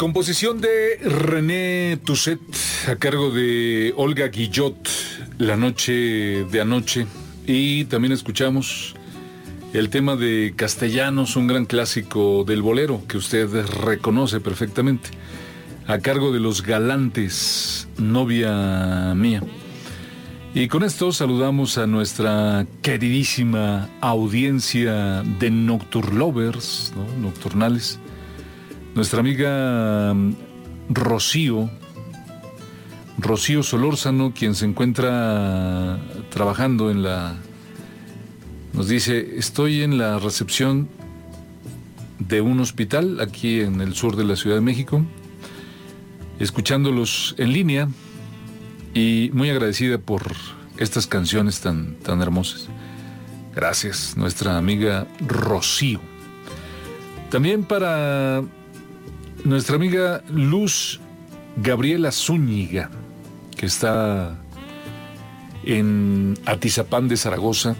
Composición de René Toussaint a cargo de Olga Guillot, La noche de anoche. Y también escuchamos el tema de Castellanos, un gran clásico del bolero que usted reconoce perfectamente, a cargo de Los Galantes, Novia Mía. Y con esto saludamos a nuestra queridísima audiencia de Nocturlovers, ¿no? Nocturnales. Nuestra amiga Rocío Solórzano, quien se encuentra trabajando nos dice: estoy en la recepción de un hospital aquí en el sur de la Ciudad de México, escuchándolos en línea y muy agradecida por estas canciones tan hermosas. Gracias, nuestra amiga Rocío. También para nuestra amiga Luz Gabriela Zúñiga, que está en Atizapán de Zaragoza.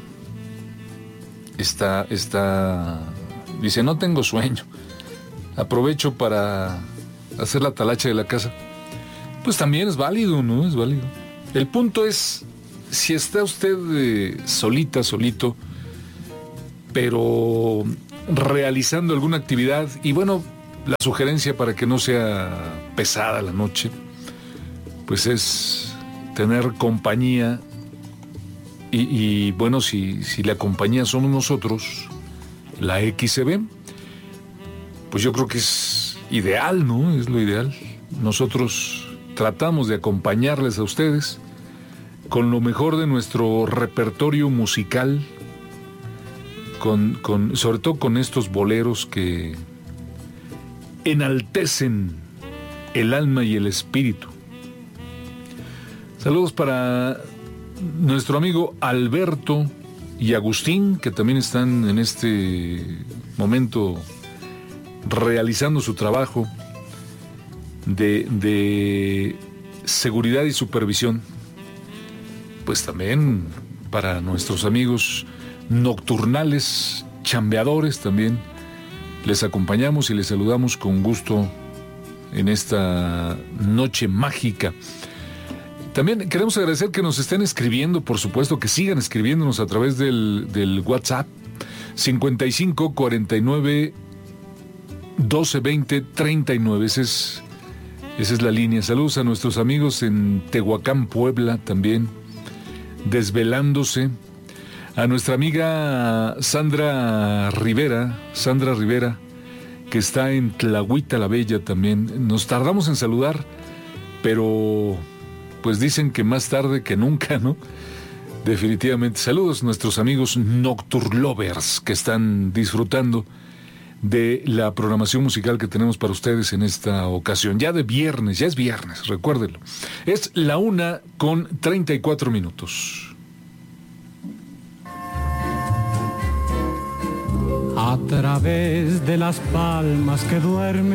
Dice: no tengo sueño, aprovecho para hacer la talacha de la casa. Pues también es válido, ¿no? Es válido. El punto es, si está usted solito, pero realizando alguna actividad, y bueno, la sugerencia para que no sea pesada la noche, pues es tener compañía. Y bueno, si la compañía somos nosotros, la XCB, pues yo creo que es ideal, ¿no? Es lo ideal. Nosotros tratamos de acompañarles a ustedes con lo mejor de nuestro repertorio musical, sobre todo con estos boleros que enaltecen el alma y el espíritu. Saludos para nuestro amigo Alberto y Agustín, que también están en este momento realizando su trabajo de seguridad y supervisión. Pues también para nuestros amigos nocturnales, chambeadores, también les acompañamos y les saludamos con gusto en esta noche mágica. También queremos agradecer que nos estén escribiendo, por supuesto, que sigan escribiéndonos a través del WhatsApp 55 49 12 20 39. Esa es la línea. Saludos a nuestros amigos en Tehuacán, Puebla, también desvelándose. A nuestra amiga Sandra Rivera, que está en Tlahuita la Bella también. Nos tardamos en saludar, pero pues dicen que más tarde que nunca, ¿no? Definitivamente. Saludos a nuestros amigos Nocturlovers que están disfrutando de la programación musical que tenemos para ustedes en esta ocasión. Ya es viernes, recuérdenlo. Es 1:34. A través de las palmas que duermen